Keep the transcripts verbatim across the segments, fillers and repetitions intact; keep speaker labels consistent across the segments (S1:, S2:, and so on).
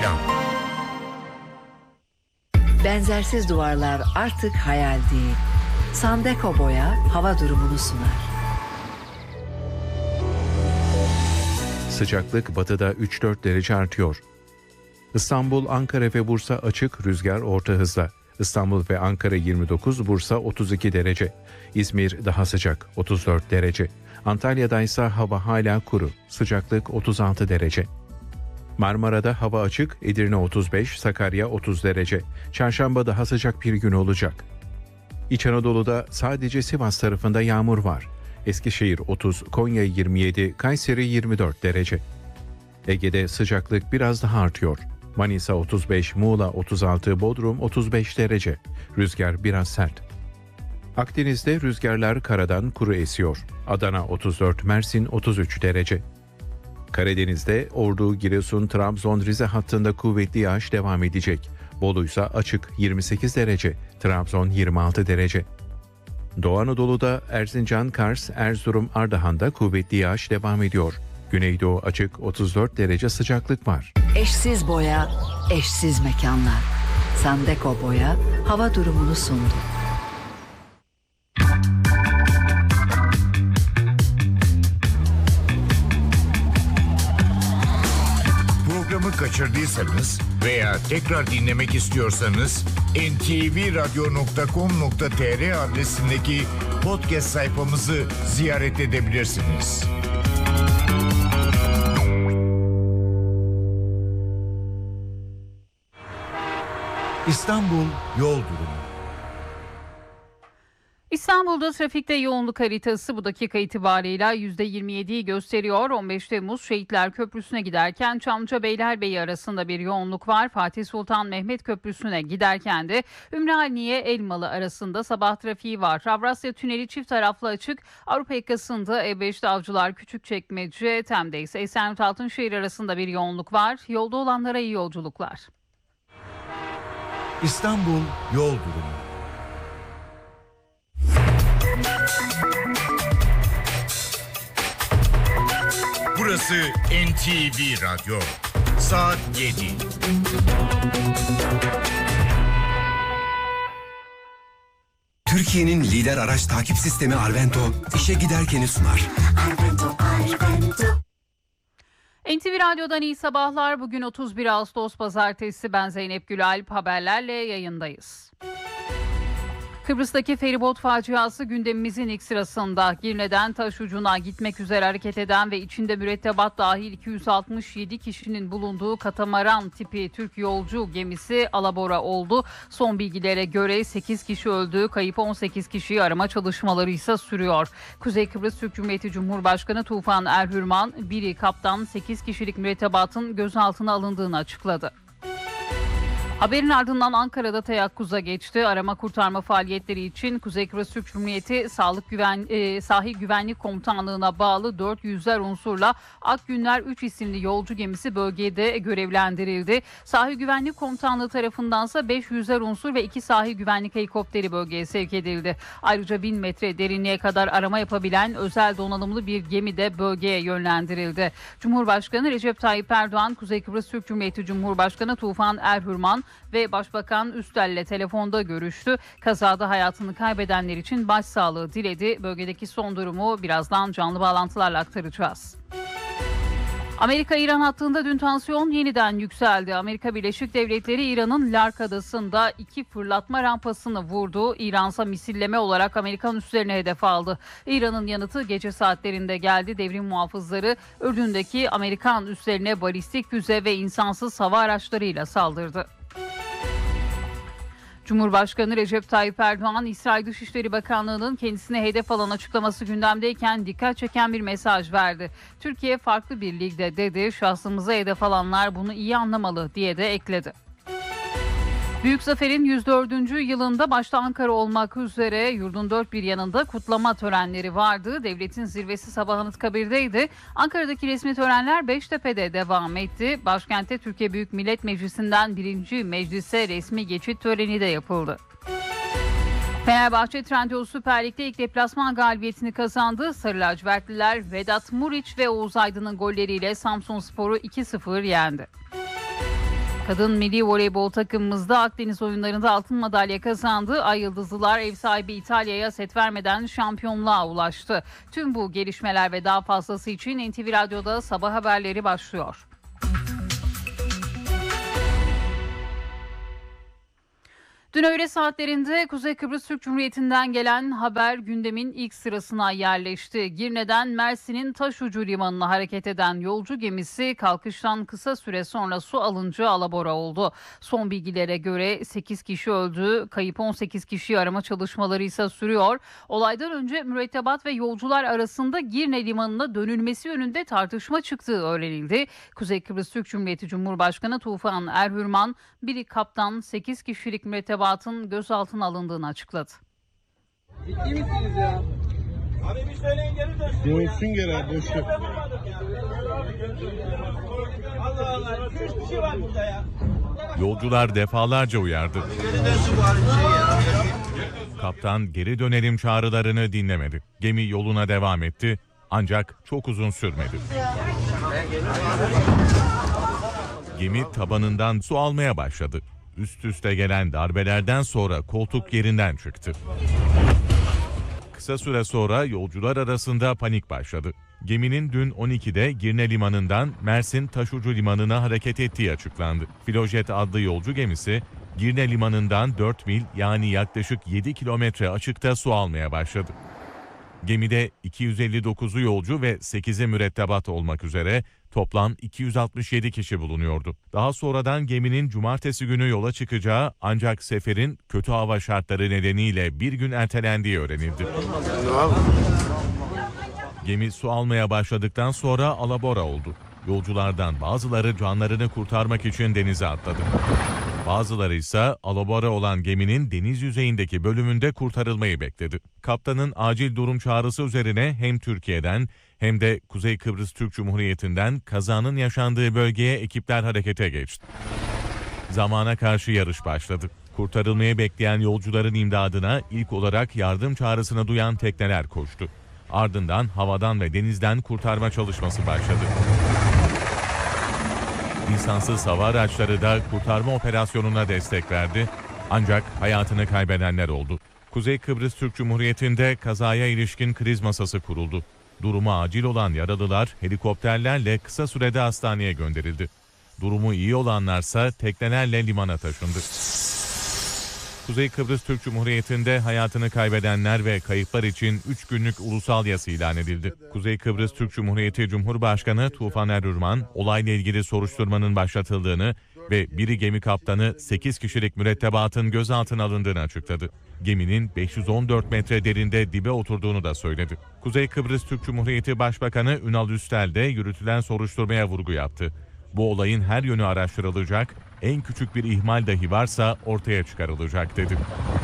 S1: Mekan.
S2: Benzersiz duvarlar artık hayal değil. Sandeko Boya hava durumunu sunar.
S3: Sıcaklık batıda üç dört derece artıyor. İstanbul, Ankara ve Bursa açık, rüzgar orta hızla. İstanbul ve Ankara yirmi dokuz, Bursa otuz iki derece. İzmir daha sıcak, otuz dört derece. Antalya'da ise hava hala kuru, sıcaklık otuz altı derece. Marmara'da hava açık, Edirne otuz beş, Sakarya otuz derece. Çarşamba daha sıcak bir gün olacak. İç Anadolu'da sadece Sivas tarafında yağmur var. Eskişehir otuz, Konya yirmi yedi, Kayseri yirmi dört derece. Ege'de sıcaklık biraz daha artıyor. Manisa otuz beş, Muğla otuz altı, Bodrum otuz beş derece. Rüzgar biraz sert. Akdeniz'de rüzgarlar karadan kuru esiyor. Adana otuz dört, Mersin otuz üç derece. Karadeniz'de Ordu, Giresun, Trabzon, Rize hattında kuvvetli yağış devam edecek. Bolu ise açık, yirmi sekiz derece. Trabzon yirmi altı derece. Doğu Anadolu'da Erzincan, Kars, Erzurum, Ardahan'da kuvvetli yağış devam ediyor. Güneydoğu açık, otuz dört derece sıcaklık var.
S2: Eşsiz boya, eşsiz mekanlar. Sandeko Boya hava durumunu sundu.
S1: Programı kaçırdıysanız veya tekrar dinlemek istiyorsanız en te ve radyo nokta com nokta te er adresindeki podcast sayfamızı ziyaret edebilirsiniz. İstanbul yol durumu.
S4: İstanbul'da trafikte yoğunluk haritası bu dakika itibarıyla yüzde yirmi yediyi gösteriyor. on beş Temmuz Şehitler Köprüsü'ne giderken Çamlıca Beylerbeyi arasında bir yoğunluk var. Fatih Sultan Mehmet Köprüsü'ne giderken de Ümraniye Elmalı arasında sabah trafiği var. Avrasya Tüneli çift taraflı açık. Avrupa yakasında E beşte Avcılar Küçükçekmece, Tem'de ise Esenyurt Altınşehir arasında bir yoğunluk var. Yolda olanlara iyi yolculuklar.
S1: İstanbul yol durumu. Burası en te ve Radyo. Saat yedi.
S5: Türkiye'nin lider araç takip sistemi Arvento, işe giderkeni sunar. Arvento, Arvento.
S4: N T V Radyo'dan iyi sabahlar. Bugün otuz bir Ağustos Pazartesi. Ben Zeynep Gülalp, haberlerle yayındayız. Kıbrıs'taki feribot faciası gündemimizin ilk sırasında. Girne'den Taşucu'na gitmek üzere hareket eden ve içinde mürettebat dahil iki yüz altmış yedi kişinin bulunduğu katamaran tipi Türk yolcu gemisi alabora oldu. Son bilgilere göre sekiz kişi öldü, kayıp on sekiz kişiyi arama çalışmaları ise sürüyor. Kuzey Kıbrıs Türk Cumhuriyeti Cumhurbaşkanı Tufan Erhürman, biri kaptan sekiz kişilik mürettebatın gözaltına alındığını açıkladı. Haberin ardından Ankara'da teyakkuza geçti. Arama kurtarma faaliyetleri için Kuzey Kıbrıs Türk Cumhuriyeti Sağlık Güven, e, Sahil Güvenlik Komutanlığı'na bağlı dört yüzler unsurla Akgünler üç isimli yolcu gemisi bölgede görevlendirildi. Sahil Güvenlik Komutanlığı tarafındansa beş yüzler unsur ve iki sahil güvenlik helikopteri bölgeye sevk edildi. Ayrıca bin metre derinliğe kadar arama yapabilen özel donanımlı bir gemi de bölgeye yönlendirildi. Cumhurbaşkanı Recep Tayyip Erdoğan, Kuzey Kıbrıs Türk Cumhuriyeti Cumhurbaşkanı Tufan Erhürman ve Başbakan Üstel'le telefonda görüştü. Kazada hayatını kaybedenler için başsağlığı diledi. Bölgedeki son durumu birazdan canlı bağlantılarla aktaracağız. Amerika-İran hattında dün tansiyon yeniden yükseldi. Amerika Birleşik Devletleri İran'ın Lark Adası'nda iki fırlatma rampasını vurdu. İran'sa misilleme olarak Amerikan üslerine hedef aldı. İran'ın yanıtı gece saatlerinde geldi. Devrim muhafızları Ürdün'deki Amerikan üslerine balistik füze ve insansız hava araçlarıyla saldırdı. Cumhurbaşkanı Recep Tayyip Erdoğan, İsrail Dışişleri Bakanlığı'nın kendisine hedef alan açıklaması gündemdeyken dikkat çeken bir mesaj verdi. Türkiye farklı bir ligde dedi, şahsımıza hedef alanlar bunu iyi anlamalı diye de ekledi. Büyük Zafer'in yüz dördüncü yılında başta Ankara olmak üzere yurdun dört bir yanında kutlama törenleri vardı. Devletin zirvesi sabah Anıtkabir'deydi. Ankara'daki resmi törenler Beştepe'de devam etti. Başkentte Türkiye Büyük Millet Meclisi'nden birinci meclise resmi geçit töreni de yapıldı. Fenerbahçe Trendyol Süper Lig'de ilk deplasman galibiyetini kazandı. Sarı lacivertliler Vedat Muriç ve Oğuz Aydın'ın golleriyle Samsunspor'u iki sıfır yendi. Kadın milli voleybol takımımızda Akdeniz oyunlarında altın madalya kazandı. Ay Yıldızlılar ev sahibi İtalya'ya set vermeden şampiyonluğa ulaştı. Tüm bu gelişmeler ve daha fazlası için N T V Radyo'da sabah haberleri başlıyor. Dün öğle saatlerinde Kuzey Kıbrıs Türk Cumhuriyeti'nden gelen haber gündemin ilk sırasına yerleşti. Girne'den Mersin'in Taşucu Limanı'na hareket eden yolcu gemisi kalkıştan kısa süre sonra su alınca alabora oldu. Son bilgilere göre sekiz kişi öldü, kayıp on sekiz kişi arama çalışmaları ise sürüyor. Olaydan önce mürettebat ve yolcular arasında Girne Limanı'na dönülmesi yönünde tartışma çıktığı öğrenildi. Kuzey Kıbrıs Türk Cumhuriyeti Cumhurbaşkanı Tufan Erhürman, biri kaptan sekiz kişilik mürettebat Batın gözaltına alındığını açıkladı.
S6: Ciddi misiniz ya? Abi bir söyleyin geri dönsün. Dönsün geri boş ver. Allah Allah. Üç kişi var burada ya.
S7: Yolcular defalarca uyardı. Kaptan geri dönelim çağrılarını dinlemedi. Gemi yoluna devam etti ancak çok uzun sürmedi. Gemi tabanından su almaya başladı. Üst üste gelen darbelerden sonra koltuk yerinden çıktı. Kısa süre sonra yolcular arasında panik başladı. Geminin dün on ikide Girne Limanı'ndan Mersin Taşucu Limanı'na hareket ettiği açıklandı. Filojet adlı yolcu gemisi Girne Limanı'ndan dört mil yani yaklaşık yedi kilometre açıkta su almaya başladı. Gemide iki yüz elli dokuzu yolcu ve sekizi mürettebat olmak üzere toplam iki yüz altmış yedi kişi bulunuyordu. Daha sonradan geminin cumartesi günü yola çıkacağı ancak seferin kötü hava şartları nedeniyle bir gün ertelendiği öğrenildi. Gemi su almaya başladıktan sonra alabora oldu. Yolculardan bazıları canlarını kurtarmak için denize atladı. Bazıları ise alabora olan geminin deniz yüzeyindeki bölümünde kurtarılmayı bekledi. Kaptanın acil durum çağrısı üzerine hem Türkiye'den hem de Kuzey Kıbrıs Türk Cumhuriyeti'nden kazanın yaşandığı bölgeye ekipler harekete geçti. Zamana karşı yarış başladı. Kurtarılmayı bekleyen yolcuların imdadına ilk olarak yardım çağrısını duyan tekneler koştu. Ardından havadan ve denizden kurtarma çalışması başladı. İnsansız hava araçları da kurtarma operasyonuna destek verdi. Ancak hayatını kaybedenler oldu. Kuzey Kıbrıs Türk Cumhuriyeti'nde kazaya ilişkin kriz masası kuruldu. Durumu acil olan yaralılar helikopterlerle kısa sürede hastaneye gönderildi. Durumu iyi olanlarsa teknelerle limana taşındı. Kuzey Kıbrıs Türk Cumhuriyeti'nde hayatını kaybedenler ve kayıplar için üç günlük ulusal yas ilan edildi. Kuzey Kıbrıs Türk Cumhuriyeti Cumhurbaşkanı Tufan Erhürman, olayla ilgili soruşturmanın başlatıldığını ve biri gemi kaptanı sekiz kişilik mürettebatın gözaltına alındığını açıkladı. Geminin beş yüz on dört metre derinde dibe oturduğunu da söyledi. Kuzey Kıbrıs Türk Cumhuriyeti Başbakanı Ünal Üstel de yürütülen soruşturmaya vurgu yaptı. Bu olayın her yönü araştırılacak, en küçük bir ihmal dahi varsa ortaya çıkarılacak dedi.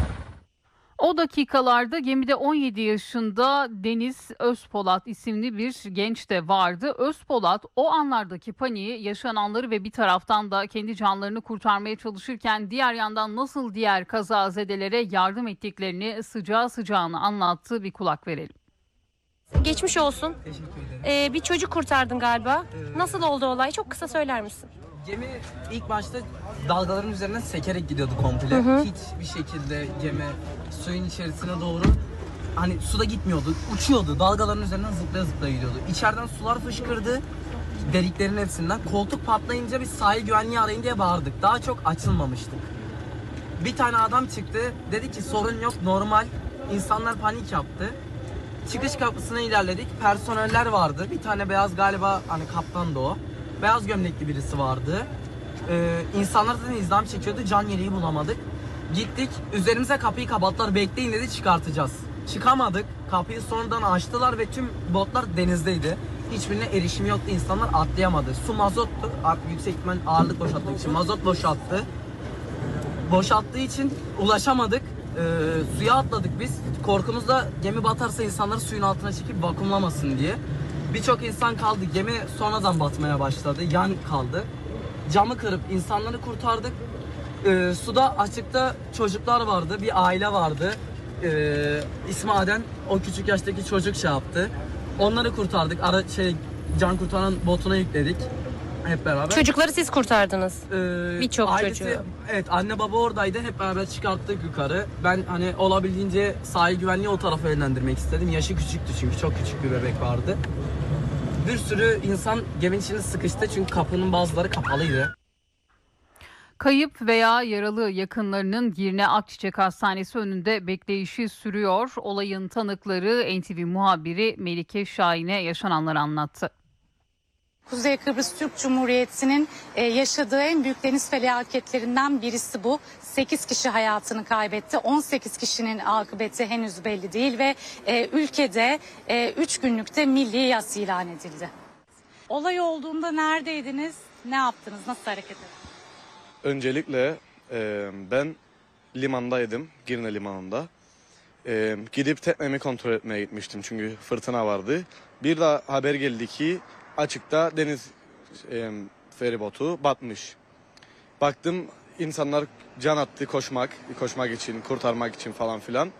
S4: O dakikalarda gemide on yedi yaşında Deniz Özpolat isimli bir genç de vardı. Özpolat o anlardaki paniği, yaşananları ve bir taraftan da kendi canlarını kurtarmaya çalışırken diğer yandan nasıl diğer kazazedelere yardım ettiklerini sıcağı sıcağına anlattığı bir kulak verelim.
S8: Geçmiş olsun. Teşekkür ederim. Ee, bir çocuk kurtardın galiba. Evet. Nasıl oldu olay? Çok kısa söyler misin?
S9: Gemi ilk başta dalgaların üzerinden sekerek gidiyordu komple. Hı hı. Hiçbir şekilde gemi suyun içerisine doğru hani suda gitmiyordu. Uçuyordu. Dalgaların üzerinden zıplaya zıplaya gidiyordu. İçeriden sular fışkırdı. Deliklerin hepsinden. Koltuk patlayınca biz sahil güvenliği arayın diye bağırdık. Daha çok açılmamıştık. Bir tane adam çıktı. Dedi ki sorun yok, normal. İnsanlar panik yaptı. Çıkış kapısına ilerledik. Personeller vardı. Bir tane beyaz, galiba hani kaptan da o. Beyaz gömlekli birisi vardı. Ee, insanlar zaten izdiham çekiyordu. Can yeleği bulamadık. Gittik. Üzerimize kapıyı kapattılar. Bekleyin dedi, çıkartacağız. Çıkamadık. Kapıyı sonradan açtılar ve tüm botlar denizdeydi. Hiçbirine erişim yoktu. İnsanlar atlayamadı. Su mazottu. Yüksek ihtimal ağırlık boşalttığı için mazot boşalttı. Boşalttığı için ulaşamadık. Ee, suya atladık biz. Korkumuzda gemi batarsa insanları suyun altına çekip vakumlamasın diye. Birçok insan kaldı. Gemi sonradan batmaya başladı. Yan kaldı. Camı kırıp insanları kurtardık. Ee, suda açıkta çocuklar vardı. Bir aile vardı. Ee, İsmi Adem. O küçük yaştaki çocuk şey yaptı. Onları kurtardık. Ara, şey, can kurtaran botuna yükledik. hep beraber.
S8: Çocukları siz kurtardınız.
S9: Ee,
S8: Birçok
S9: ailesi-
S8: çocuğu.
S9: Evet, anne baba oradaydı. Hep beraber çıkarttık yukarı. Ben hani olabildiğince sahil güvenliği o tarafa yönlendirmek istedim. Yaşı küçüktü çünkü çok küçük bir bebek vardı. Bir sürü insan geminin içinde sıkıştı çünkü kapının bazıları kapalıydı.
S4: Kayıp veya yaralı yakınlarının Girne Akçiçek Hastanesi önünde bekleyişi sürüyor. Olayın tanıkları N T V muhabiri Melike Şahin'e yaşananları anlattı.
S10: Kuzey Kıbrıs Türk Cumhuriyeti'nin yaşadığı en büyük deniz felaketlerinden birisi bu. sekiz kişi hayatını kaybetti. on sekiz kişinin akıbeti henüz belli değil ve ülkede üç günlükte milli yas ilan edildi. Olay olduğunda neredeydiniz? Ne yaptınız? Nasıl hareket ettiniz?
S6: Öncelikle e, ben limandaydım, Girne limanında. E, gidip teknemi kontrol etmeye gitmiştim çünkü fırtına vardı. Bir de haber geldi ki açıkta deniz e, feribotu batmış. Baktım insanlar can attı koşmak, koşmak için, kurtarmak için falan filan.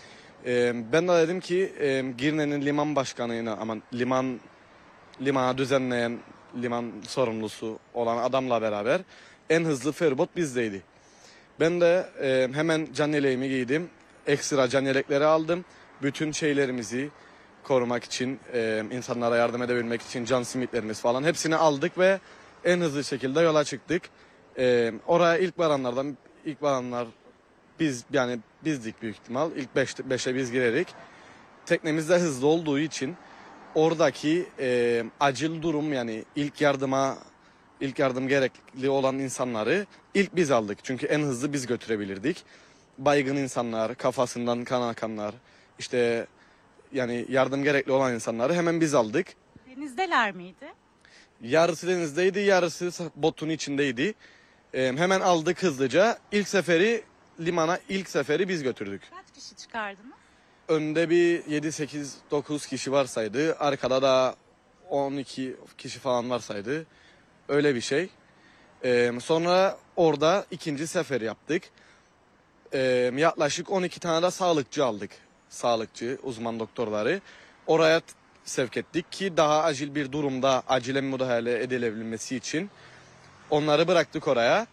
S6: E, ben de dedim ki e, Girne'nin liman başkanıyla, aman liman limana düzenleyen, liman sorumlusu olan adamla beraber en hızlı feribot bizdeydi. Ben de e, hemen can yeleğimi giydim. Ekstra can yelekleri aldım. Bütün şeylerimizi korumak için, e, insanlara yardım edebilmek için can simitlerimiz falan hepsini aldık ve en hızlı şekilde yola çıktık. E, oraya ilk varanlardan, ilk varanlar biz, yani bizdik büyük ihtimal. İlk beş, beşe biz girerik. Teknemiz de hızlı olduğu için oradaki e, acil durum, yani ilk yardıma İlk yardım gerekli olan insanları ilk biz aldık. Çünkü en hızlı biz götürebilirdik. Baygın insanlar, kafasından kan akanlar, işte yani yardım gerekli olan insanları hemen biz aldık.
S10: Denizdeler miydi?
S6: Yarısı denizdeydi, yarısı botun içindeydi. Ee, hemen aldık hızlıca. İlk seferi limana, ilk seferi biz götürdük.
S10: Kaç kişi çıkardınız?
S6: Önde bir yedi sekiz dokuz kişi varsaydı, arkada da on iki kişi falan varsaydı. Öyle bir şey. Ee, sonra orada ikinci sefer yaptık. Ee, yaklaşık on iki tane de sağlıkçı aldık. Sağlıkçı, uzman doktorları. Oraya t- sevk ettik ki daha acil bir durumda acile müdahale edilebilmesi için. Onları bıraktık oraya.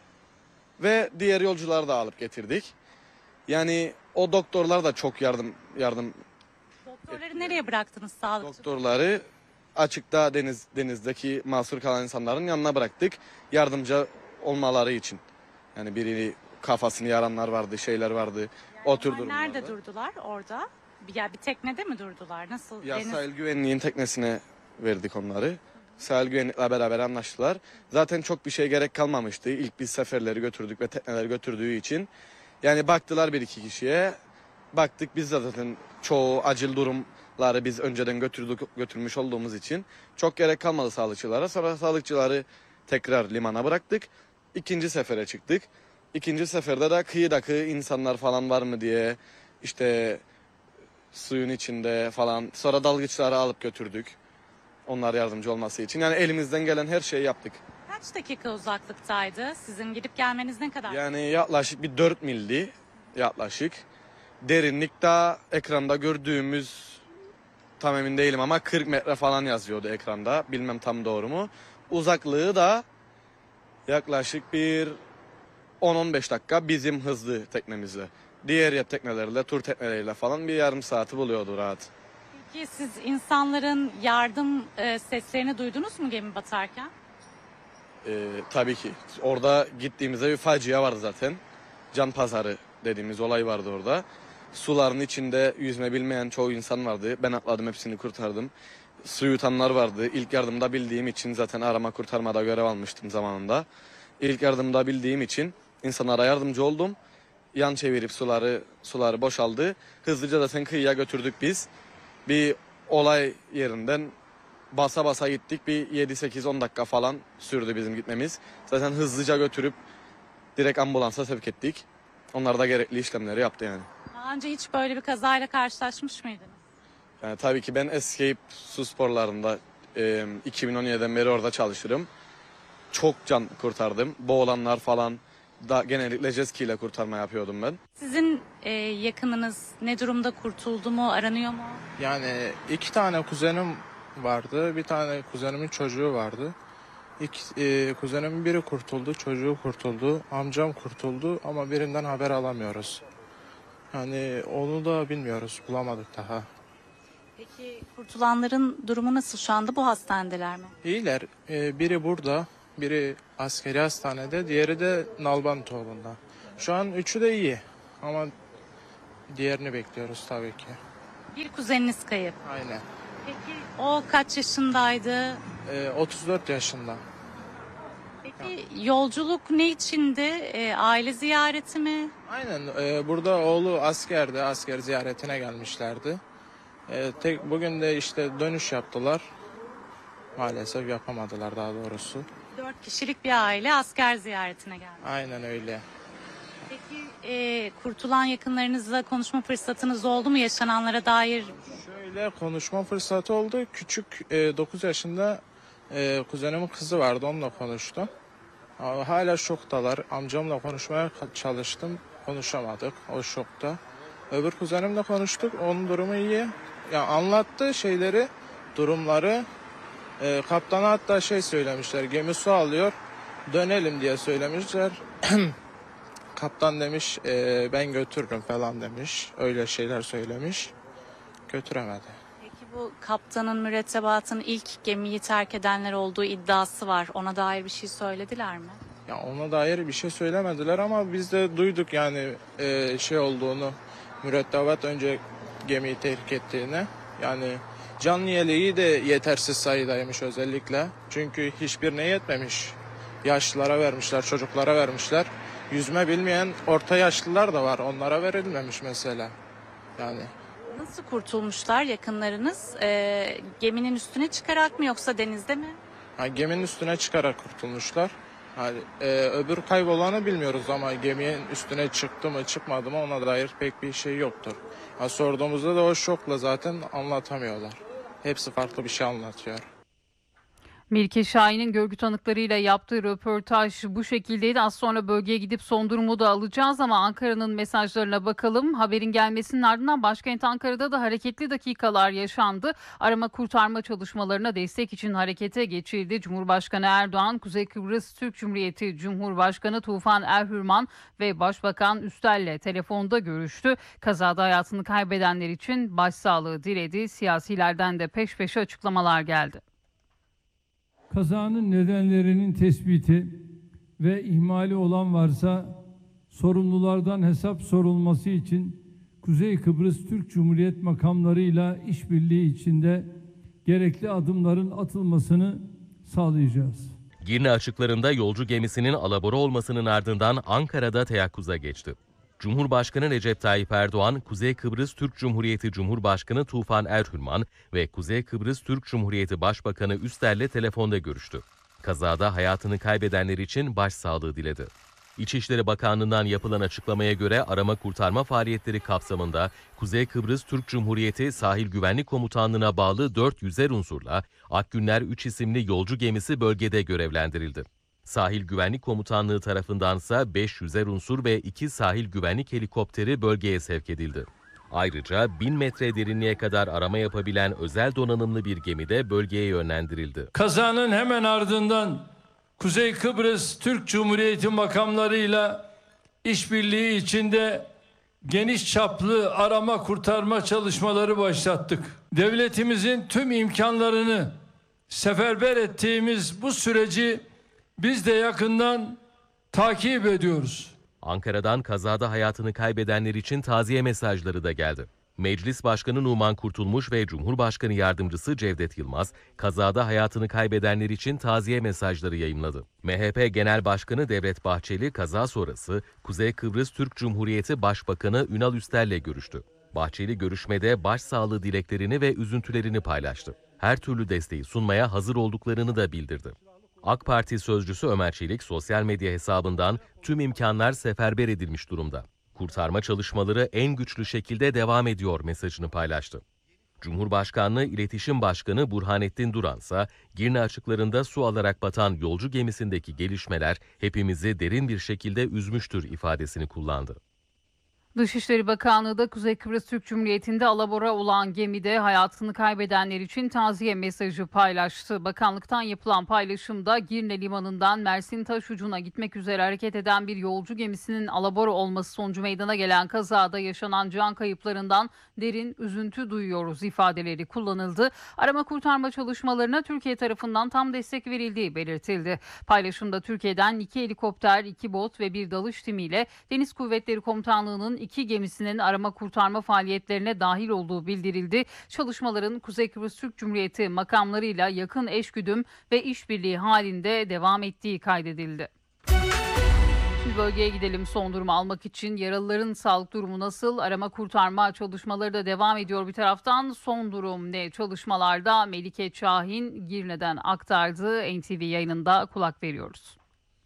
S6: Ve diğer yolcuları da alıp getirdik. Yani o doktorlar da çok yardım yardım
S10: Doktorları nereye bıraktınız sağlıkçı?
S6: doktorları açıkta deniz denizdeki mahsur kalan insanların yanına bıraktık. Yardımcı olmaları için. Yani biri kafasını yaranlar vardı, şeyler vardı. O tür
S10: Onlar
S6: durumlarda.
S10: nerede durdular orada? Bir, ya bir teknede mi durdular? Nasıl?
S6: Ya
S10: deniz...
S6: sahil güvenliğin teknesine verdik onları. Sahil güvenlikle beraber anlaştılar. Zaten çok bir şey gerek kalmamıştı. İlk biz seferleri götürdük ve tekneleri götürdüğü için. Yani baktılar bir iki kişiye. Baktık biz de zaten çoğu acil durumları biz önceden götürdük, götürmüş olduğumuz için çok gerek kalmadı sağlıkçılara. Sonra sağlıkçıları tekrar limana bıraktık. İkinci sefere çıktık. İkinci seferde de kıyıdaki insanlar falan var mı diye işte suyun içinde falan. Sonra dalgıçları alıp götürdük. Onlar yardımcı olması için. Yani elimizden gelen her şeyi yaptık.
S10: Kaç dakika uzaklıktaydı? Sizin gidip gelmeniz ne kadar?
S6: Yani yaklaşık bir dört mildi yaklaşık. Derinlik daha ekranda gördüğümüz, tam emin değilim ama kırk metre falan yazıyordu ekranda. Bilmem tam doğru mu. Uzaklığı da yaklaşık bir on on beş dakika bizim hızlı teknemizle. Diğer ya teknelerle, tur tekneleriyle falan bir yarım saati buluyordu rahat.
S10: Peki siz insanların yardım e, seslerini duydunuz mu gemi batarken?
S6: Ee, tabii ki. Orada gittiğimizde bir facia vardı zaten. Can pazarı dediğimiz olay vardı orada. Suların içinde yüzme bilmeyen çoğu insan vardı. Ben atladım, hepsini kurtardım. Su yutanlar vardı. İlk yardımda bildiğim için zaten arama kurtarmada görev almıştım zamanında. İlk yardımda bildiğim için insanlara yardımcı oldum. Yan çevirip suları suları boşaldı. Hızlıca zaten kıyıya götürdük biz. Bir olay yerinden basa basa gittik. Bir yedi sekiz on dakika falan sürdü bizim gitmemiz. Zaten hızlıca götürüp direkt ambulansa sevk ettik. Onlar da gerekli işlemleri yaptı yani.
S10: Daha önce hiç böyle bir kazayla karşılaşmış mıydınız?
S6: Yani tabii ki ben Escape su sporlarında e, iki bin on yediden beri orada çalışırım. Çok can kurtardım. Boğulanlar falan da genellikle jet ski ile kurtarma yapıyordum ben.
S10: Sizin e, yakınınız ne durumda, kurtuldu mu, aranıyor mu?
S11: Yani iki tane kuzenim vardı. Bir tane kuzenimin çocuğu vardı. İki, e, kuzenimin biri kurtuldu, çocuğu kurtuldu, amcam kurtuldu ama birinden haber alamıyoruz. Yani onu da bilmiyoruz, bulamadık daha.
S10: Peki kurtulanların durumu nasıl şu anda, bu hastanedeler mi?
S11: İyiler, e, biri burada, biri askeri hastanede, diğeri de Nalbantoğlu'nda. Şu an üçü de iyi ama diğerini bekliyoruz tabii ki.
S10: Bir kuzeniniz kayıp.
S11: Aynen.
S10: Peki o kaç yaşındaydı?
S11: E, otuz dört yaşında.
S10: Peki yolculuk ne içindi? E, aile ziyareti mi?
S11: Aynen, e, burada oğlu askerde, asker ziyaretine gelmişlerdi. E, tek bugün de işte dönüş yaptılar. Maalesef yapamadılar daha doğrusu.
S10: Dört kişilik bir aile asker ziyaretine geldi.
S11: Aynen öyle.
S10: Peki e, kurtulan yakınlarınızla konuşma fırsatınız oldu mu yaşananlara dair?
S11: Şöyle konuşma fırsatı oldu. Küçük e, dokuz yaşında e, kuzenimin kızı vardı, onunla konuştum. Ama hala şoktalar. Amcamla konuşmaya çalıştım. Konuşamadık. O şokta. Öbür kuzenimle konuştuk. Onun durumu iyi. Yani anlattı şeyleri, durumları. E, kaptana hatta şey söylemişler. Gemi su alıyor. Dönelim diye söylemişler. Kaptan demiş e, ben götürürüm falan demiş. Öyle şeyler söylemiş. Götüremedi.
S10: Peki bu kaptanın, mürettebatın ilk gemiyi terk edenler olduğu iddiası var. Ona dair bir şey söylediler mi?
S11: Ya ona dair bir şey söylemediler ama biz de duyduk yani e, şey olduğunu, mürettebat önce gemiyi terk ettiğini. Yani can yeleği de yetersiz sayıdaymış özellikle. Çünkü hiçbirine yetmemiş. Yaşlılara vermişler, çocuklara vermişler. Yüzme bilmeyen orta yaşlılar da var, onlara verilmemiş mesela. Yani
S10: Nasıl kurtulmuşlar yakınlarınız? E, geminin üstüne çıkarak mı yoksa denizde mi?
S11: ha, geminin üstüne çıkarak kurtulmuşlar. Yani, e, öbür kaybolanı bilmiyoruz ama geminin üstüne çıktı mı çıkmadı mı ona dair pek bir şey yoktur. Ha, sorduğumuzda da o şokla zaten anlatamıyorlar. Hepsi farklı bir şey anlatıyor.
S4: Melike Şahin'in görgü tanıklarıyla yaptığı röportaj bu şekildeydi. Az sonra bölgeye gidip son durumu da alacağız ama Ankara'nın mesajlarına bakalım. Haberin gelmesinin ardından başkent Ankara'da da hareketli dakikalar yaşandı. Arama kurtarma çalışmalarına destek için harekete geçildi. Cumhurbaşkanı Erdoğan, Kuzey Kıbrıs Türk Cumhuriyeti Cumhurbaşkanı Tufan Erhürman ve Başbakan Üstel'le telefonda görüştü. Kazada hayatını kaybedenler için başsağlığı diledi. Siyasilerden de peş peşe açıklamalar geldi.
S12: Kazanın nedenlerinin tespiti ve ihmali olan varsa sorumlulardan hesap sorulması için Kuzey Kıbrıs Türk Cumhuriyet makamlarıyla işbirliği içinde gerekli adımların atılmasını sağlayacağız.
S13: Girne açıklarında yolcu gemisinin alabora olmasının ardından Ankara'da teyakkuza geçti. Cumhurbaşkanı Recep Tayyip Erdoğan, Kuzey Kıbrıs Türk Cumhuriyeti Cumhurbaşkanı Tufan Erhürman ve Kuzey Kıbrıs Türk Cumhuriyeti Başbakanı Üstel'le telefonda görüştü. Kazada hayatını kaybedenler için başsağlığı diledi. İçişleri Bakanlığı'ndan yapılan açıklamaya göre arama kurtarma faaliyetleri kapsamında Kuzey Kıbrıs Türk Cumhuriyeti Sahil Güvenlik Komutanlığı'na bağlı dört yüzer unsurla Akgünler üç isimli yolcu gemisi bölgede görevlendirildi. Sahil Güvenlik Komutanlığı tarafındansa beş yüzer unsur ve iki sahil güvenlik helikopteri bölgeye sevk edildi. Ayrıca bin metre derinliğe kadar arama yapabilen özel donanımlı bir gemi de bölgeye yönlendirildi.
S12: Kazanın hemen ardından Kuzey Kıbrıs Türk Cumhuriyeti makamlarıyla işbirliği içinde geniş çaplı arama kurtarma çalışmaları başlattık. Devletimizin tüm imkanlarını seferber ettiğimiz bu süreci biz de yakından takip ediyoruz.
S13: Ankara'dan kazada hayatını kaybedenler için taziye mesajları da geldi. Meclis Başkanı Numan Kurtulmuş ve Cumhurbaşkanı Yardımcısı Cevdet Yılmaz, kazada hayatını kaybedenler için taziye mesajları yayımladı. M H P Genel Başkanı Devlet Bahçeli, kaza sonrası Kuzey Kıbrıs Türk Cumhuriyeti Başbakanı Ünal Üstel'le görüştü. Bahçeli görüşmede başsağlığı dileklerini ve üzüntülerini paylaştı. Her türlü desteği sunmaya hazır olduklarını da bildirdi. AK Parti sözcüsü Ömer Çelik sosyal medya hesabından tüm imkanlar seferber edilmiş durumda. Kurtarma çalışmaları en güçlü şekilde devam ediyor mesajını paylaştı. Cumhurbaşkanlığı İletişim Başkanı Burhanettin Duran ise Girne açıklarında su alarak batan yolcu gemisindeki gelişmeler hepimizi derin bir şekilde üzmüştür ifadesini kullandı.
S4: Dışişleri Bakanlığı da Kuzey Kıbrıs Türk Cumhuriyeti'nde alabora olan gemide hayatını kaybedenler için taziye mesajı paylaştı. Bakanlıktan yapılan paylaşımda Girne Limanı'ndan Mersin Taşucu'na gitmek üzere hareket eden bir yolcu gemisinin alabora olması sonucu meydana gelen kazada yaşanan can kayıplarından derin üzüntü duyuyoruz ifadeleri kullanıldı. Arama kurtarma çalışmalarına Türkiye tarafından tam destek verildiği belirtildi. Paylaşımda Türkiye'den iki helikopter, iki bot ve bir dalış timiyle Deniz Kuvvetleri Komutanlığı'nın iki gemisinin arama kurtarma faaliyetlerine dahil olduğu bildirildi. Çalışmaların Kuzey Kıbrıs Türk Cumhuriyeti makamlarıyla yakın eşgüdüm ve işbirliği halinde devam ettiği kaydedildi. Şimdi bölgeye gidelim son durumu almak için. Yaralıların sağlık durumu nasıl? Arama kurtarma çalışmaları da devam ediyor bir taraftan. Son durum ne? Çalışmalarda Melike Şahin Girne'den aktardı. N T V yayınında kulak veriyoruz.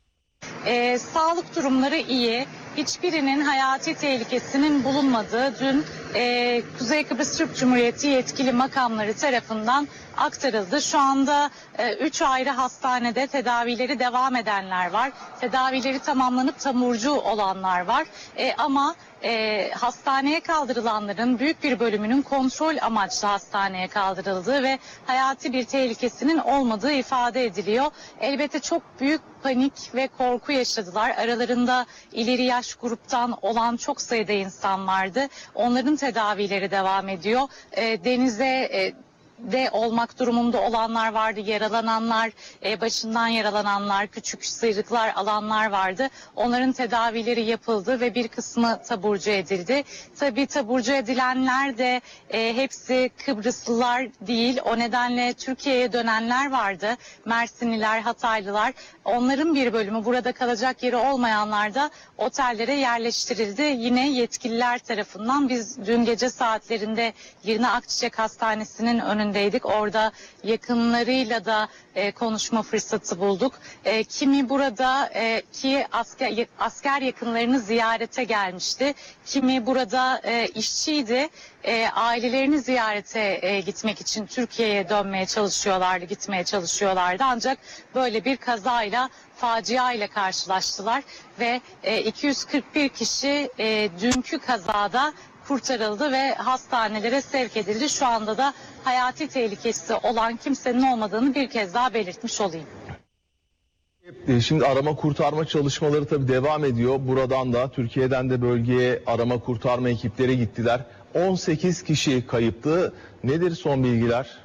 S10: Ee, sağlık durumları iyi. Hiçbirinin hayati tehlikesinin bulunmadığı dün e, Kuzey Kıbrıs Türk Cumhuriyeti yetkili makamları tarafından aktarıldı. Şu anda üç ayrı hastanede tedavileri devam edenler var. Tedavileri tamamlanıp taburcu olanlar var. E, ama e, hastaneye kaldırılanların büyük bir bölümünün kontrol amaçlı hastaneye kaldırıldığı ve hayati bir tehlikesinin olmadığı ifade ediliyor. Elbette çok büyük panik ve korku yaşadılar. Aralarında ileri yaş gruptan olan çok sayıda insan vardı. Onların tedavileri devam ediyor. E, denize e, de olmak durumunda olanlar vardı, yaralananlar, e, başından yaralananlar, küçük sıyrıklar alanlar vardı. Onların tedavileri yapıldı ve bir kısmı taburcu edildi. Tabii taburcu edilenler de e, hepsi Kıbrıslılar değil. O nedenle Türkiye'ye dönenler vardı. Mersinliler, Hataylılar. Onların bir bölümü, burada kalacak yeri olmayanlar da otellere yerleştirildi. Yine yetkililer tarafından biz dün gece saatlerinde Girne Akçiçek Hastanesi'nin önündeydik. Orada yakınlarıyla da e, konuşma fırsatı bulduk. E, kimi burada e, ki asker, asker yakınlarını ziyarete gelmişti. Kimi burada e, işçiydi. E, ailelerini ziyarete e, gitmek için Türkiye'ye dönmeye çalışıyorlardı, gitmeye çalışıyorlardı. Ancak böyle bir kazayla, facia ile karşılaştılar ve e, iki yüz kırk bir kişi e, dünkü kazada kurtarıldı ve hastanelere sevk edildi. Şu anda da hayati tehlikesi olan kimsenin olmadığını bir kez daha belirtmiş olayım.
S14: Şimdi arama kurtarma çalışmaları tabii devam ediyor. Buradan da Türkiye'den de bölgeye arama kurtarma ekipleri gittiler. on sekiz kişi kayıptı. Nedir son bilgiler?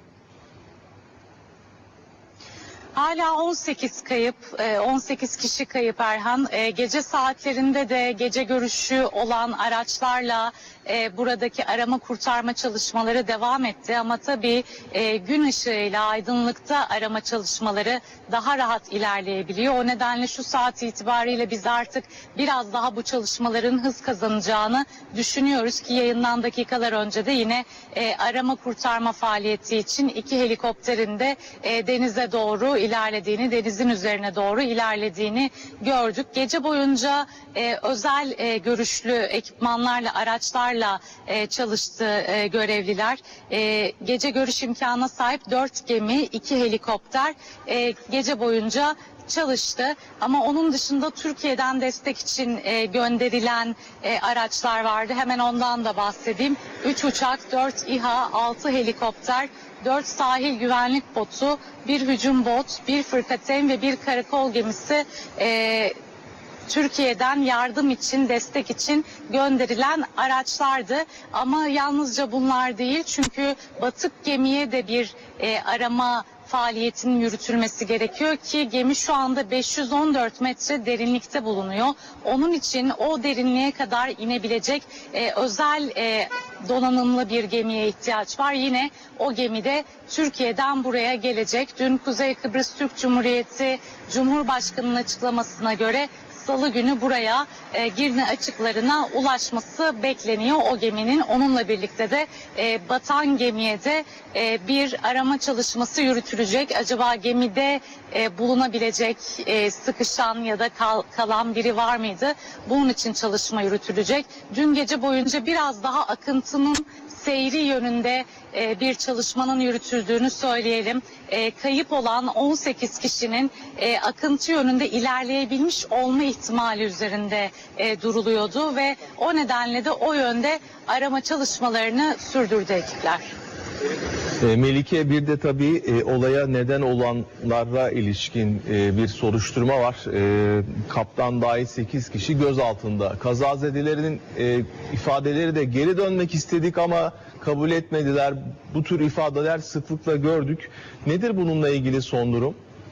S10: Hala on sekiz kayıp, on sekiz kişi kayıp Erhan. Gece saatlerinde de gece görüşü olan araçlarla buradaki arama kurtarma çalışmaları devam etti. Ama tabii gün ışığıyla aydınlıkta arama çalışmaları daha rahat ilerleyebiliyor. O nedenle şu saat itibariyle biz artık biraz daha bu çalışmaların hız kazanacağını düşünüyoruz ki yayından dakikalar önce de yine arama kurtarma faaliyeti için iki helikopterin de denize doğru ilerlediğini, denizin üzerine doğru ilerlediğini gördük. Gece boyunca e, özel e, görüşlü ekipmanlarla, araçlarla e, çalıştı e, görevliler. E, gece görüş imkanına sahip dört gemi, iki helikopter e, gece boyunca çalıştı. Ama onun dışında Türkiye'den destek için e, gönderilen e, araçlar vardı. Hemen ondan da bahsedeyim. üç uçak, dört İHA, altı helikopter, dört sahil güvenlik botu, bir hücum bot, bir fırkateyn ve bir karakol gemisi e, Türkiye'den yardım için, destek için gönderilen araçlardı. Ama yalnızca bunlar değil, çünkü batık gemiye de bir e, arama faaliyetinin yürütülmesi gerekiyor ki gemi şu anda beş yüz on dört metre derinlikte bulunuyor. Onun için o derinliğe kadar inebilecek e, özel e, donanımlı bir gemiye ihtiyaç var. Yine o gemide Türkiye'den buraya gelecek. Dün Kuzey Kıbrıs Türk Cumhuriyeti Cumhurbaşkanı'nın açıklamasına göre Salı günü buraya e, Girne açıklarına ulaşması bekleniyor o geminin. Onunla birlikte de e, batan gemiye de e, bir arama çalışması yürütülecek. Acaba gemide e, bulunabilecek e, sıkışan ya da kal, kalan biri var mıydı? Bunun için çalışma yürütülecek. Dün gece boyunca biraz daha akıntının seyri yönünde e, bir çalışmanın yürütüldüğünü söyleyelim. E, kayıp olan on sekiz kişinin e, akıntı yönünde ilerleyebilmiş olma ihtimali üzerinde e, duruluyordu ve o nedenle de o yönde arama çalışmalarını sürdürdü ekipler.
S14: E, Melike, bir de tabii e, olaya neden olanlara ilişkin e, bir soruşturma var. E, kaptan dahil sekiz kişi gözaltında. Kazazedelerin e, ifadeleri de geri dönmek istedik ama kabul etmediler. Bu tür ifadeler sıklıkla gördük. Nedir bununla ilgili son durum?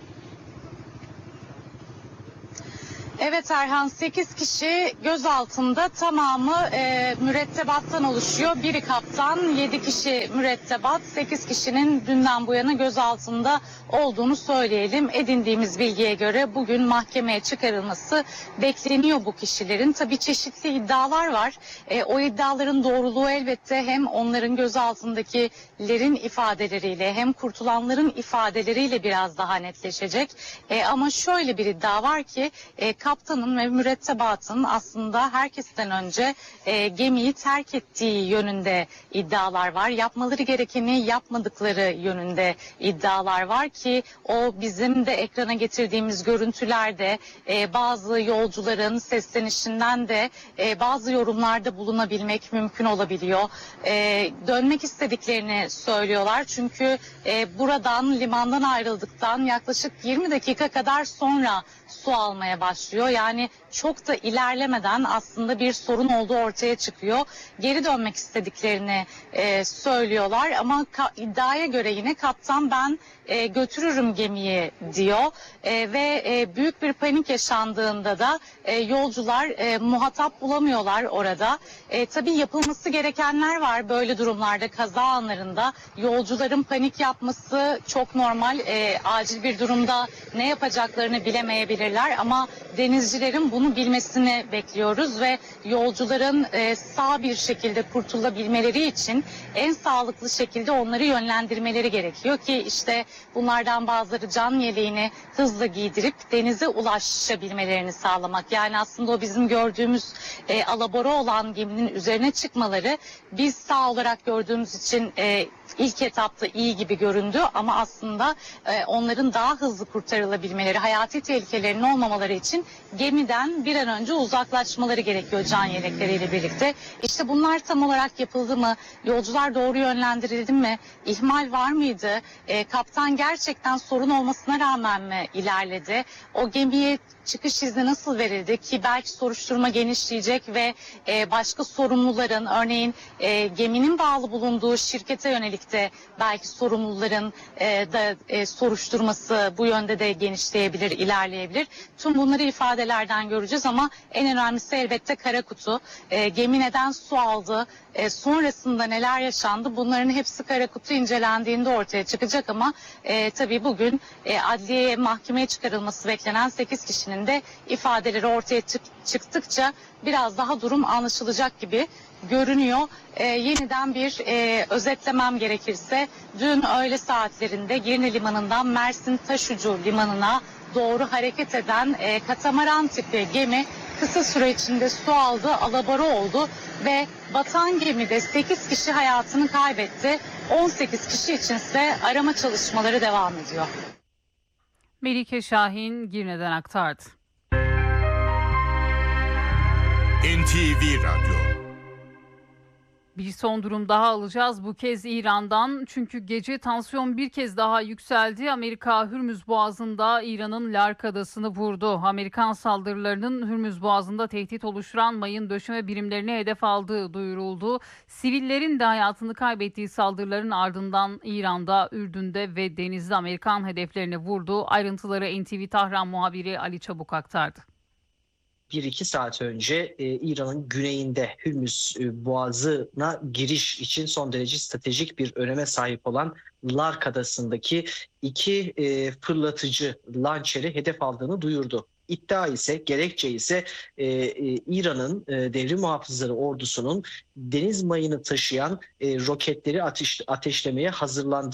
S10: Evet Erhan, sekiz kişi gözaltında, tamamı e, mürettebattan oluşuyor. Biri kaptan, yedi kişi mürettebat, sekiz kişinin dünden bu yana gözaltında olduğunu söyleyelim. Edindiğimiz bilgiye göre bugün mahkemeye çıkarılması bekleniyor bu kişilerin. Tabii çeşitli iddialar var. E, o iddiaların doğruluğu elbette hem onların gözaltındakilerin ifadeleriyle hem kurtulanların ifadeleriyle biraz daha netleşecek. E, ama şöyle bir iddia var ki e, kaptanın ve mürettebatın aslında herkesten önce e, gemiyi terk ettiği yönünde iddialar var. Yapmaları gerekeni yapmadıkları yönünde iddialar var ki o bizim de ekrana getirdiğimiz görüntülerde e, bazı yolcuların seslenişinden de e, bazı yorumlarda bulunabilmek mümkün olabiliyor. E, dönmek istediklerini söylüyorlar çünkü e, buradan, limandan ayrıldıktan yaklaşık yirmi dakika kadar sonra su almaya başlıyor. Yani çok da ilerlemeden aslında bir sorun olduğu ortaya çıkıyor. Geri dönmek istediklerini e, söylüyorlar ama iddiaya göre yine kaptan ben e, götürürüm gemiyi diyor e, ve e, büyük bir panik yaşandığında da e, yolcular e, muhatap bulamıyorlar orada. E, tabii yapılması gerekenler var böyle durumlarda, kaza anlarında. Yolcuların panik yapması çok normal. E, acil bir durumda ne yapacaklarını bilemeyebilirler ama denizcilerin bunu bilmesini bekliyoruz ve yolcuların e, sağ bir şekilde kurtulabilmeleri için en sağlıklı şekilde onları yönlendirmeleri gerekiyor ki işte bunlardan bazıları can yeleğini hızla giydirip denize ulaşabilmelerini sağlamak. Yani aslında o bizim gördüğümüz e, alabora olan geminin üzerine çıkmaları biz sağ olarak gördüğümüz için e, ilk etapta iyi gibi göründü ama aslında e, onların daha hızlı kurtarılabilmeleri, hayati tehlikelerinin olmamaları için gemiden bir an önce uzaklaşmaları gerekiyor can yelekleriyle birlikte. İşte bunlar tam olarak yapıldı mı? Yolcular doğru yönlendirildi mi? İhmal var mıydı? E, kaptan gerçekten sorun olmasına rağmen mi ilerledi? O gemiye çıkış izni nasıl verildi ki belki soruşturma genişleyecek ve e, başka sorumluların, örneğin e, geminin bağlı bulunduğu şirkete yönelik de belki sorumluların e, da e, soruşturması bu yönde de genişleyebilir, ilerleyebilir. Tüm bunları ifadelerden göreceğiz ama en önemlisi elbette kara kutu. E, gemi neden su aldı? E, sonrasında neler yaşandı? Bunların hepsi kara kutu incelendiğinde ortaya çıkacak ama e, tabii bugün e, adliyeye, mahkemeye çıkarılması beklenen sekiz kişinin de ifadeleri ortaya çık çıktıkça biraz daha durum anlaşılacak gibi görünüyor. E, yeniden bir e, özetlemem gerekirse dün öğle saatlerinde Girne Limanı'ndan Mersin Taşucu Limanı'na doğru hareket eden e, katamaran tipi gemi kısa süre içinde su aldı, alabora oldu ve batan gemide sekiz kişi hayatını kaybetti. on sekiz kişi içinse arama çalışmaları devam ediyor.
S4: Melike Şahin Girne'den aktardı.
S1: N T V Radyo.
S4: Bir son durum daha alacağız bu kez İran'dan. Çünkü gece tansiyon bir kez daha yükseldi. Amerika Hürmüz Boğazı'nda İran'ın Lark Adası'nı vurdu. Amerikan saldırılarının Hürmüz Boğazı'nda tehdit oluşturan mayın döşeme birimlerine hedef aldığı duyuruldu. Sivillerin de hayatını kaybettiği saldırıların ardından İran'da, Ürdün'de ve denizde Amerikan hedeflerini vurdu. Ayrıntıları N T V Tahran muhabiri Ali Çabuk aktardı.
S15: bir iki saat önce e, İran'ın güneyinde Hürmüz e, Boğazı'na giriş için son derece stratejik bir öneme sahip olan Lark Adası'ndaki iki e, fırlatıcı lançeri hedef aldığını duyurdu. İddia ise, gerekçe ise e, e, İran'ın e, devrim muhafızları ordusunun deniz mayını taşıyan e, roketleri ateş, ateşlemeye hazırlandığı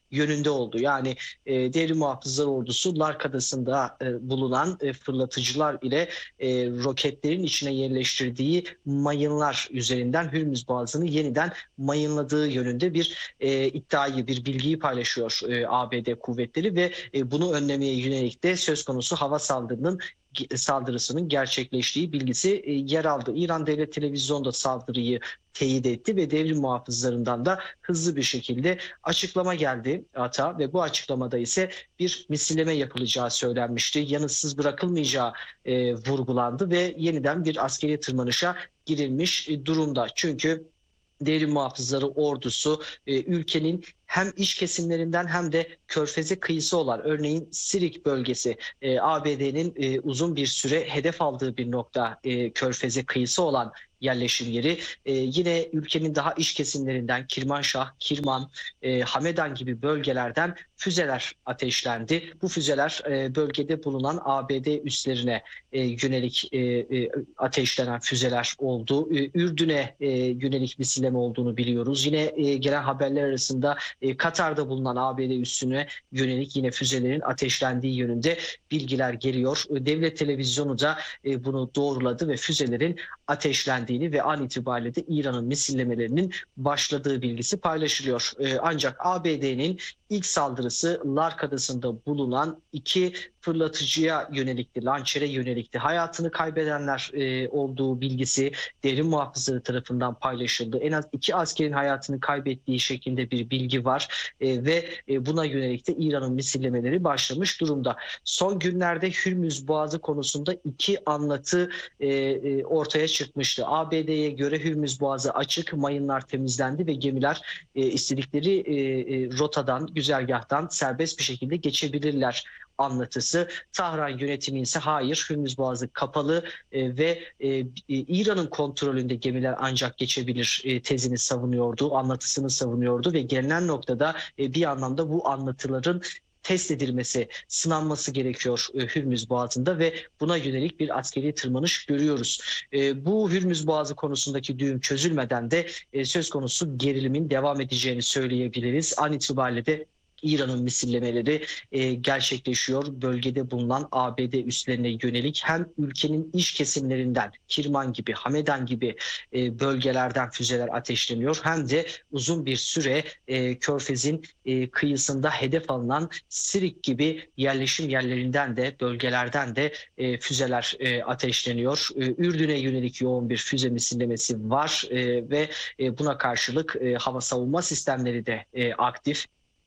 S15: yönünde oldu. Yani e, Devrim Muhafızlar Ordusu Lark Adası'nda e, bulunan e, fırlatıcılar ile e, roketlerin içine yerleştirdiği mayınlar üzerinden Hürmüz Boğazı'nı yeniden mayınladığı yönünde bir e, iddiayı, bir bilgiyi paylaşıyor e, A B D kuvvetleri ve e, bunu önlemeye yönelik de söz konusu hava saldırının saldırısının gerçekleştiği bilgisi e, yer aldı. İran Devlet Televizyonu da saldırıyı teyit etti ve devrim muhafızlarından da hızlı bir şekilde açıklama geldi ata ve bu açıklamada ise bir misilleme yapılacağı söylenmişti. Yanıtsız bırakılmayacağı e, vurgulandı ve yeniden bir askeri tırmanışa girilmiş e, durumda. Çünkü Devrim Muhafızları Ordusu e, ülkenin hem iç kesimlerinden hem de Körfez'e kıyısı olan örneğin Sirik bölgesi e, A B D'nin e, uzun bir süre hedef aldığı bir nokta e, Körfez'e kıyısı olan yerleşim yeri. E, yine ülkenin daha iç kesimlerinden Kirmanşah, Kirman, e, Hamedan gibi bölgelerden füzeler ateşlendi. Bu füzeler e, bölgede bulunan A B D üslerine e, yönelik e, e, ateşlenen füzeler oldu. E, Ürdün'e e, yönelik misilleme olduğunu biliyoruz. Yine e, gelen haberler arasında e, Katar'da bulunan A B D üssüne yönelik yine füzelerin ateşlendiği yönünde bilgiler geliyor. E, Devlet Televizyonu da e, bunu doğruladı ve füzelerin ateşlendiğini ve an itibariyle de İran'ın misillemelerinin başladığı bilgisi paylaşılıyor. Ee, ancak A B D'nin ilk saldırısı Lark Adası'nda bulunan iki fırlatıcıya yönelikti, lançere yönelikti. Hayatını kaybedenler e, olduğu bilgisi devrim muhafızları tarafından paylaşıldı. En az iki askerin hayatını kaybettiği şeklinde bir bilgi var e, ve e, buna yönelik de İran'ın misillemeleri başlamış durumda. Son günlerde Hürmüz Boğazı konusunda iki anlatı e, e, ortaya çıkmıştı. A B D'ye göre Hürmüz Boğazı açık, mayınlar temizlendi ve gemiler e, istedikleri e, e, rotadan, güzergahtan serbest bir şekilde geçebilirler anlatısı. Tahran yönetimi ise hayır, Hürmüz Boğazı kapalı e, ve e, İran'ın kontrolünde gemiler ancak geçebilir e, tezini savunuyordu, anlatısını savunuyordu ve gelinen noktada e, bir anlamda bu anlatıların test edilmesi, sınanması gerekiyor e, Hürmüz Boğazı'nda ve buna yönelik bir askeri tırmanış görüyoruz. E, bu Hürmüz Boğazı konusundaki düğüm çözülmeden de e, söz konusu gerilimin devam edeceğini söyleyebiliriz. An itibariyle de İran'ın misillemeleri e, gerçekleşiyor. Bölgede bulunan A B D üslerine yönelik hem ülkenin iç kesimlerinden Kirman gibi, Hamedan gibi e, bölgelerden füzeler ateşleniyor. Hem de uzun bir süre e, Körfez'in e, kıyısında hedef alınan Sirik gibi yerleşim yerlerinden de bölgelerden de e, füzeler e, ateşleniyor. E, Ürdün'e yönelik yoğun bir füze misillemesi var e, ve e, buna karşılık e, hava savunma sistemleri de e, aktif.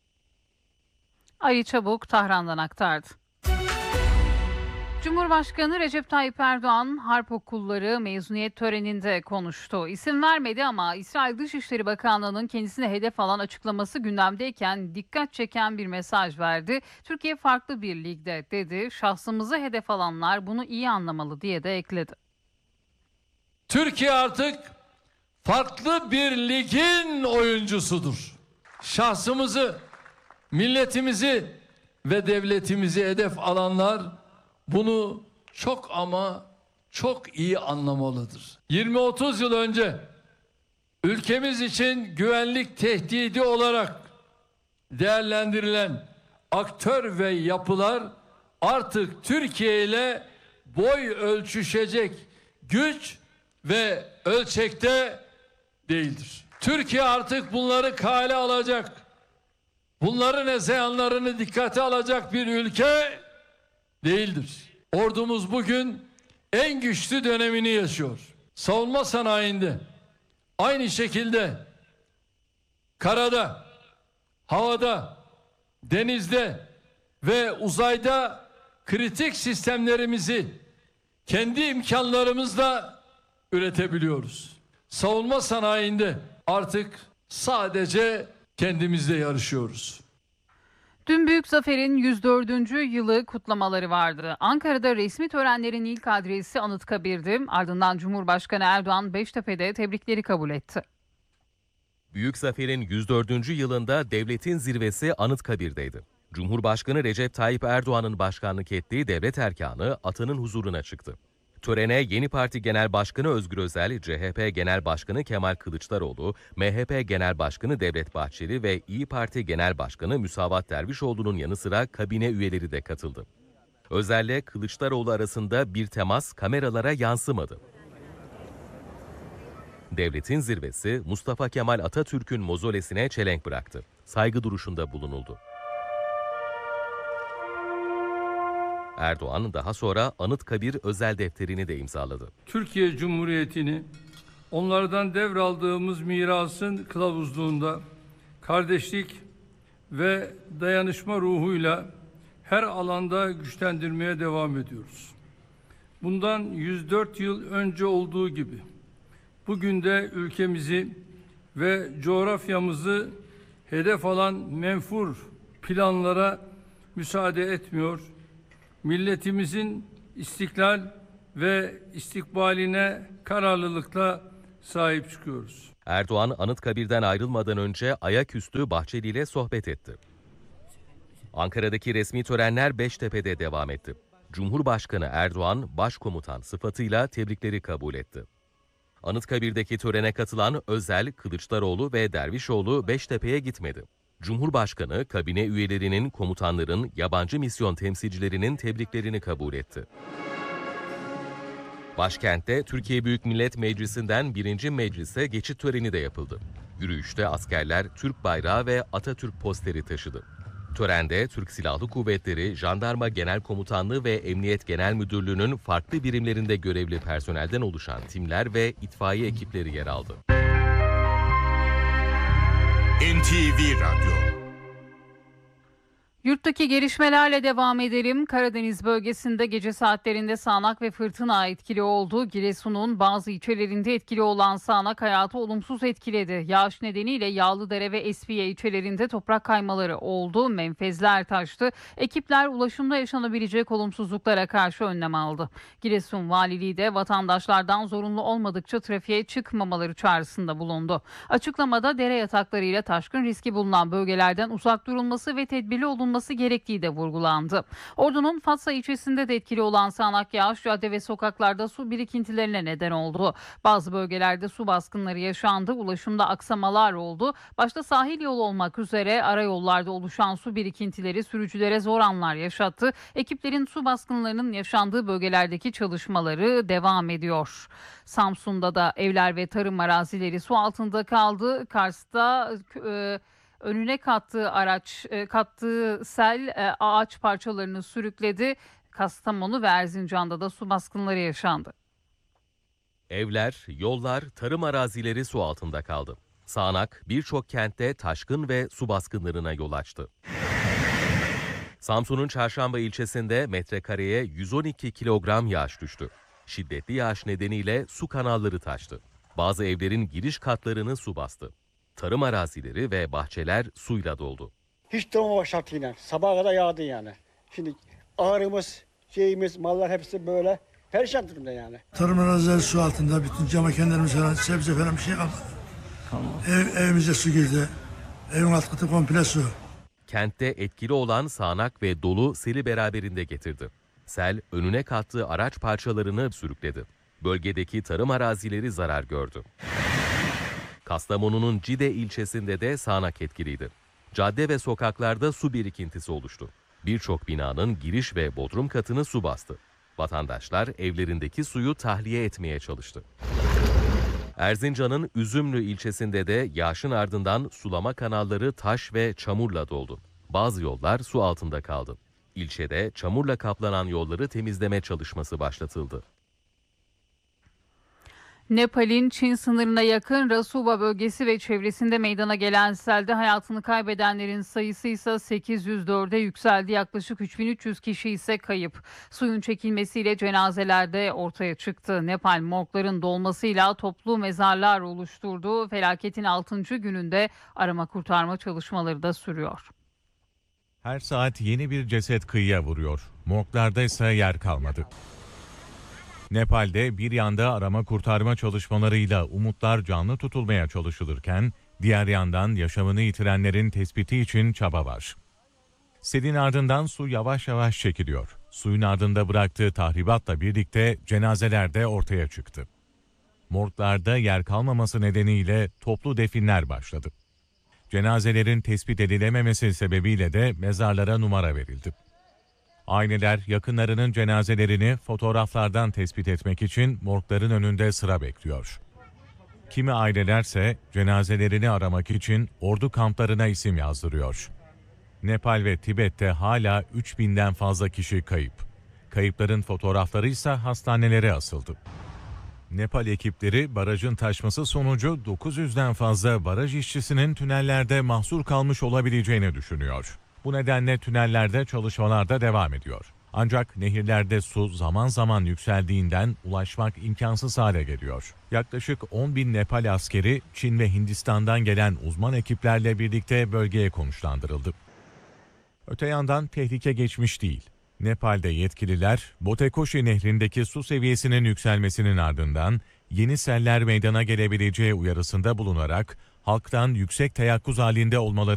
S4: Ali Çabuk Tahran'dan aktardı. Cumhurbaşkanı Recep Tayyip Erdoğan harp okulları mezuniyet töreninde konuştu. İsim vermedi ama İsrail Dışişleri Bakanlığı'nın kendisine hedef alan açıklaması gündemdeyken dikkat çeken bir mesaj verdi. Türkiye farklı bir ligde dedi. Şahsımızı hedef alanlar bunu iyi anlamalı diye de ekledi.
S12: Türkiye artık farklı bir ligin oyuncusudur. Şahsımızı, milletimizi ve devletimizi hedef alanlar bunu çok ama çok iyi anlamalıdır. yirmi otuz yıl önce ülkemiz için güvenlik tehdidi olarak değerlendirilen aktör ve yapılar artık Türkiye ile boy ölçüşecek güç ve ölçekte değildir. Türkiye artık bunları kale alacak, bunların hezeyanlarını dikkate alacak bir ülke değildir. Ordumuz bugün en güçlü dönemini yaşıyor. Savunma sanayinde aynı şekilde karada, havada, denizde ve uzayda kritik sistemlerimizi kendi imkanlarımızla üretebiliyoruz. Savunma sanayinde artık sadece kendimizle yarışıyoruz.
S4: Dün Büyük Zafer'in yüz dördüncü yılı kutlamaları vardı. Ankara'da resmi törenlerin ilk adresi Anıtkabir'di. Ardından Cumhurbaşkanı Erdoğan Beştepe'de tebrikleri kabul etti.
S13: Büyük Zafer'in yüz dördüncü yılında devletin zirvesi Anıtkabir'deydi. Cumhurbaşkanı Recep Tayyip Erdoğan'ın başkanlık ettiği devlet erkanı atının huzuruna çıktı. Törene yeni Parti Genel Başkanı Özgür Özel, C H P Genel Başkanı Kemal Kılıçdaroğlu, M H P Genel Başkanı Devlet Bahçeli ve İyi Parti Genel Başkanı Müsavat Dervişoğlu'nun yanı sıra kabine üyeleri de katıldı. Özel'le Kılıçdaroğlu arasında bir temas kameralara yansımadı. Devletin zirvesi Mustafa Kemal Atatürk'ün mozolesine çelenk bıraktı. Saygı duruşunda bulunuldu. Erdoğan daha sonra Anıtkabir özel defterini de imzaladı.
S12: Türkiye Cumhuriyeti'ni onlardan devraldığımız mirasın kılavuzluğunda kardeşlik ve dayanışma ruhuyla her alanda güçlendirmeye devam ediyoruz. Bundan yüz dört yıl önce olduğu gibi bugün de ülkemizi ve coğrafyamızı hedef alan menfur planlara müsaade etmiyor. Milletimizin istiklal ve istikbaline kararlılıkla sahip çıkıyoruz.
S13: Erdoğan Anıtkabir'den ayrılmadan önce ayaküstü Bahçeli ile sohbet etti. Ankara'daki resmi törenler Beştepe'de devam etti. Cumhurbaşkanı Erdoğan başkomutan sıfatıyla tebrikleri kabul etti. Anıtkabir'deki törene katılan Özel, Kılıçdaroğlu ve Dervişoğlu Beştepe'ye gitmedi. Cumhurbaşkanı, kabine üyelerinin, komutanların, yabancı misyon temsilcilerinin tebriklerini kabul etti. Başkentte Türkiye Büyük Millet Meclisi'nden birinci meclise geçit töreni de yapıldı. Yürüyüşte askerler Türk bayrağı ve Atatürk posteri taşıdı. Törende Türk Silahlı Kuvvetleri, Jandarma Genel Komutanlığı ve Emniyet Genel Müdürlüğü'nün farklı birimlerinde görevli personelden oluşan timler ve itfaiye ekipleri yer aldı.
S1: N T V Radyo.
S4: Yurttaki gelişmelerle devam edelim. Karadeniz bölgesinde gece saatlerinde sağanak ve fırtına etkili oldu. Giresun'un bazı ilçelerinde etkili olan sağanak hayatı olumsuz etkiledi. Yağış nedeniyle Yağlıdere ve Esfiye ilçelerinde toprak kaymaları oldu. Menfezler taştı. Ekipler ulaşımda yaşanabilecek olumsuzluklara karşı önlem aldı. Giresun Valiliği de vatandaşlardan zorunlu olmadıkça trafiğe çıkmamaları çağrısında bulundu. Açıklamada dere yataklarıyla taşkın riski bulunan bölgelerden uzak durulması ve tedbirli olunması gerektiği de vurgulandı. Ordu'nun Fatsa ilçesinde de etkili olan sağanak yağış cadde ve sokaklarda su birikintilerine neden oldu. Bazı bölgelerde su baskınları yaşandı, ulaşımda aksamalar oldu. Başta sahil yolu olmak üzere arayollarda oluşan su birikintileri sürücülere zor anlar yaşattı. Ekiplerin su baskınlarının yaşandığı bölgelerdeki çalışmaları devam ediyor. Samsun'da da evler ve tarım arazileri su altında kaldı. Kars'ta e, önüne kattığı araç, kattığı sel ağaç parçalarını sürükledi. Kastamonu ve Erzincan'da da su baskınları yaşandı.
S13: Evler, yollar, tarım arazileri su altında kaldı. Sağanak birçok kentte taşkın ve su baskınlarına yol açtı. Samsun'un Çarşamba ilçesinde metrekareye yüz on iki kilogram yağış düştü. Şiddetli yağış nedeniyle su kanalları taştı. Bazı evlerin giriş katlarını su bastı. Tarım arazileri ve bahçeler suyla doldu.
S16: Hiç durma şartıyla. Sabaha kadar yağdı yani. Şimdi ağrımız, şeyimiz, mallar hepsi böyle perişan durumda yani.
S17: Tarım arazileri su altında. Bütün cama kendilerimiz falan, sebze falan bir şey kalmadı. Tamam. Ev, evimize su girdi. Evin alt katı komple su.
S13: Kentte etkili olan sağanak ve dolu seli beraberinde getirdi. Sel önüne kattığı araç parçalarını sürükledi. Bölgedeki tarım arazileri zarar gördü. Kastamonu'nun Cide ilçesinde de sağanak etkiliydi. Cadde ve sokaklarda su birikintisi oluştu. Birçok binanın giriş ve bodrum katını su bastı. Vatandaşlar evlerindeki suyu tahliye etmeye çalıştı. Erzincan'ın Üzümlü ilçesinde de yağışın ardından sulama kanalları taş ve çamurla doldu. Bazı yollar su altında kaldı. İlçede çamurla kaplanan yolları temizleme çalışması başlatıldı.
S4: Nepal'in Çin sınırına yakın Rasuva bölgesi ve çevresinde meydana gelen selde hayatını kaybedenlerin sayısı ise sekiz yüz dörde yükseldi. Yaklaşık üç bin üç yüz kişi ise kayıp. Suyun çekilmesiyle cenazeler de ortaya çıktı. Nepal morgların dolmasıyla toplu mezarlar oluşturdu. Felaketin altıncı gününde arama kurtarma çalışmaları da sürüyor.
S7: Her saat yeni bir ceset kıyıya vuruyor. Morglarda ise yer kalmadı. Nepal'de bir yanda arama kurtarma çalışmalarıyla umutlar canlı tutulmaya çalışılırken, diğer yandan yaşamını yitirenlerin tespiti için çaba var. Selin ardından su yavaş yavaş çekiliyor. Suyun ardında bıraktığı tahribatla birlikte cenazeler de ortaya çıktı. Morglarda yer kalmaması nedeniyle toplu definler başladı. Cenazelerin tespit edilememesi sebebiyle de mezarlara numara verildi. Aileler yakınlarının cenazelerini fotoğraflardan tespit etmek için morgların önünde sıra bekliyor. Kimi ailelerse cenazelerini aramak için ordu kamplarına isim yazdırıyor. Nepal ve Tibet'te hala üç binden fazla kişi kayıp. Kayıpların fotoğrafları ise hastanelere asıldı. Nepal ekipleri barajın taşması sonucu dokuz yüzden fazla baraj işçisinin tünellerde mahsur kalmış olabileceğini düşünüyor. Bu nedenle tünellerde çalışmalar da devam ediyor. Ancak nehirlerde su zaman zaman yükseldiğinden ulaşmak imkansız hale geliyor. Yaklaşık on bin Nepal askeri Çin ve Hindistan'dan gelen uzman ekiplerle birlikte bölgeye konuşlandırıldı. Öte yandan tehlike geçmiş değil. Nepal'de yetkililer, Botekoshi nehrindeki su seviyesinin yükselmesinin ardından yeni seller meydana gelebileceği uyarısında bulunarak halktan yüksek teyakkuz halinde olmaları